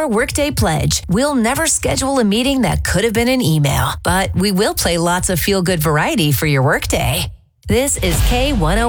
Workday Pledge. We'll never schedule a meeting that could have been an email, but we will play lots of feel-good variety for your workday. This is K101.